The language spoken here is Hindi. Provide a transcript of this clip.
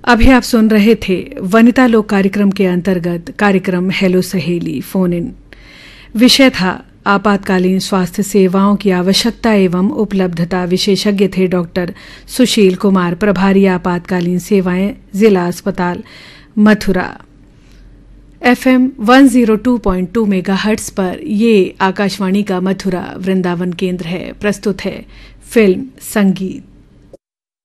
अभी आप सुन रहे थे वनिता लोक कार्यक्रम के अंतर्गत कार्यक्रम हेलो सहेली फोन इन। विषय था आपातकालीन स्वास्थ्य सेवाओं की आवश्यकता एवं उपलब्धता। विशेषज्ञ थे डॉक्टर सुशील कुमार, प्रभारी आपातकालीन सेवाएं, जिला अस्पताल मथुरा। FM 102.2 मेगाहर्ट्ज पर ये आकाशवाणी का मथुरा वृंदावन केंद्र है। प्रस्तुत है फिल्म संगीत।